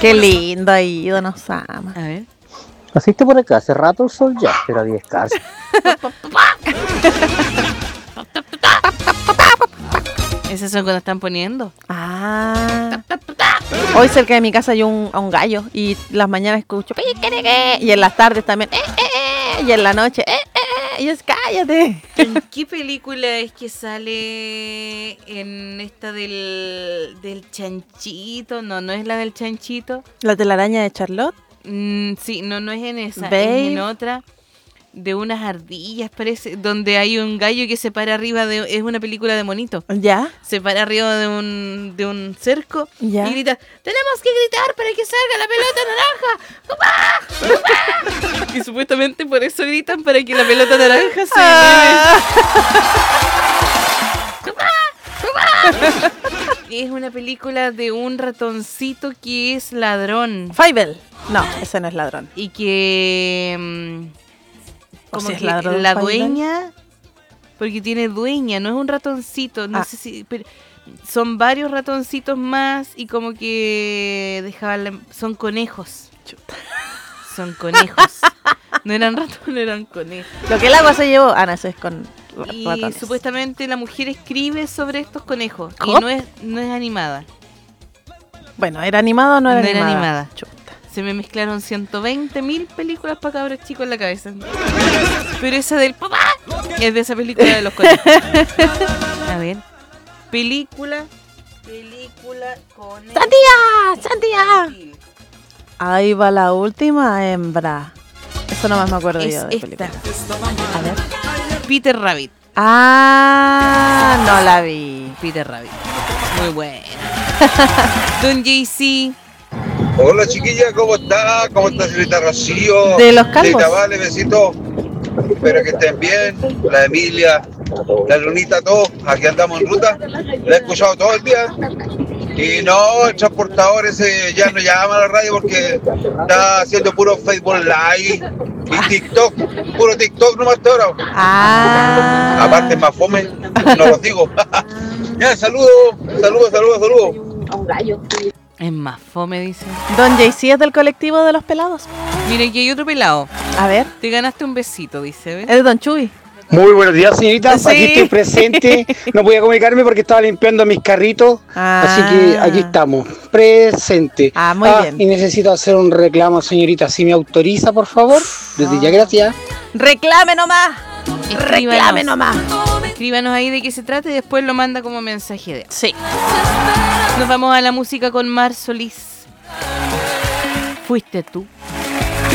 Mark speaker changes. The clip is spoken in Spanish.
Speaker 1: Qué lindo ahí, Don Osama.
Speaker 2: A ver.
Speaker 3: Asiste por acá, hace rato el sol ya, pero había escaso.
Speaker 2: Esos son cuando están poniendo.
Speaker 1: Ah. Hoy cerca de mi casa hay un gallo y las mañanas escucho piquereque, y en las tardes también y en la noche y es cállate.
Speaker 2: ¿En qué película es que sale en esta del chanchito? No es la del chanchito.
Speaker 1: La telaraña de Charlotte.
Speaker 2: Sí, no es en esa,
Speaker 1: Babe.
Speaker 2: es en otra. De unas ardillas, parece, donde hay un gallo que se para arriba de... Es una película de monito.
Speaker 1: ¿Ya?
Speaker 2: Se para arriba de un cerco
Speaker 1: ¿Ya?
Speaker 2: y grita: ¡tenemos que gritar para que salga la pelota naranja! ¡Papá! Y supuestamente por eso gritan, para que la pelota naranja se mueve. Es una película de un ratoncito que es ladrón.
Speaker 1: Fievel. No, ese no es ladrón.
Speaker 2: Y que... como
Speaker 1: si es
Speaker 2: que
Speaker 1: ladrón,
Speaker 2: la
Speaker 1: Fievel.
Speaker 2: dueña, porque tiene dueña, no es un ratoncito, no sé si, pero son varios ratoncitos más y como que son conejos.
Speaker 1: Chuta.
Speaker 2: Son conejos. No eran ratones, eran conejos.
Speaker 1: Lo que el agua se llevó. Ah, no, eso es con
Speaker 2: Y
Speaker 1: ratones.
Speaker 2: supuestamente la mujer escribe sobre estos conejos.
Speaker 1: ¿Cómo?
Speaker 2: Y no es animada.
Speaker 1: Bueno, ¿era animado o no era
Speaker 2: No era
Speaker 1: animada?
Speaker 2: animada.
Speaker 1: Chuta.
Speaker 2: Se me mezclaron 120.000 películas para cabros chicos en la cabeza. Pero esa del papá es de esa película de los conejos. A ver. Película con...
Speaker 1: ¡Santía! Ahí va la última hembra. Eso nomás me acuerdo
Speaker 2: Es
Speaker 1: yo de
Speaker 2: esta.
Speaker 1: película. A ver.
Speaker 2: Peter Rabbit.
Speaker 1: Ah, no la vi.
Speaker 2: Peter Rabbit. Muy buena. Don JC.
Speaker 4: Hola chiquilla, ¿cómo está? ¿Cómo está señorita Rocío?
Speaker 1: De los calvos.
Speaker 4: De Cabales, besito. Espero que estén bien. La Emilia, la Lunita, todos. Aquí andamos en ruta. La he escuchado todo el día. Y no, el transportador ese ya no llama a la radio porque está haciendo puro Facebook Live y TikTok. Puro TikTok nomás hasta ahora.
Speaker 1: Ah.
Speaker 4: Aparte más fome, no los digo. Ya, saludos.
Speaker 2: Es más fome, dice.
Speaker 1: Don JC es del colectivo de los pelados.
Speaker 2: Mira, aquí hay otro pelado.
Speaker 1: A ver.
Speaker 2: Te ganaste un besito, dice. ¿ves?
Speaker 1: Es de Don Chuy.
Speaker 3: Muy buenos días, señoritas.
Speaker 1: Sí.
Speaker 3: Aquí estoy presente. No podía comunicarme porque estaba limpiando mis carritos.
Speaker 1: Ah.
Speaker 3: Así que aquí estamos, presente.
Speaker 1: Ah, muy bien.
Speaker 3: Y necesito hacer un reclamo, señorita. Si me autoriza, por favor. Desde ya, gracias.
Speaker 1: Reclame nomás. Reclame nomás.
Speaker 2: Escríbanos ahí de qué se trata y después lo manda como mensaje de...
Speaker 1: Sí.
Speaker 2: Nos vamos a la música con Mar Solís. Fuiste tú.